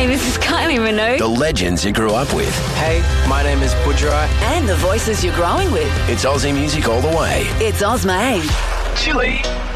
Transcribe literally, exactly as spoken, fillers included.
Hey, this is Kylie Minogue. The legends you grew up with. Hey, my name is Budra. And the voices you're growing with. It's Aussie music all the way. It's Ozmane. Chili.